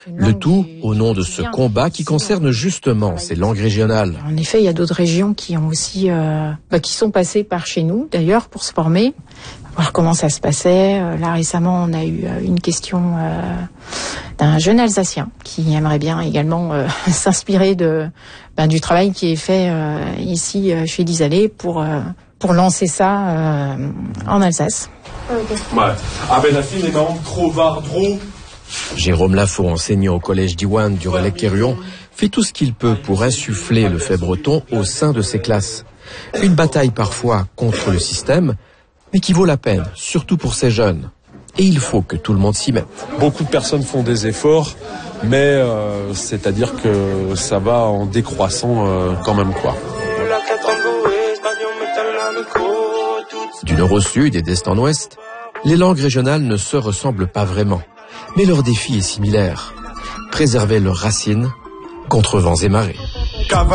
Le tout au nom de ce combat qui concerne justement ces langues régionales. En effet, il y a d'autres régions qui ont aussi, qui sont passées par chez nous, d'ailleurs, pour se former, voir comment ça se passait. Là, récemment, on a eu une question d'un jeune Alsacien qui aimerait bien également s'inspirer du travail qui est fait ici chez Disalé pour lancer ça en Alsace. Jérôme Lafaux, enseignant au collège d'Iwan du Relecq-Kerhuon, fait tout ce qu'il peut pour insuffler le fait breton au sein de ses classes. Une bataille parfois contre le système, mais qui vaut la peine, surtout pour ces jeunes. Et il faut que tout le monde s'y mette. Beaucoup de personnes font des efforts, mais c'est-à-dire que ça va en décroissant quand même, quoi. Du nord au sud et d'est en ouest, les langues régionales ne se ressemblent pas vraiment. Mais leur défi est similaire. Préserver leurs racines contre vents et marées.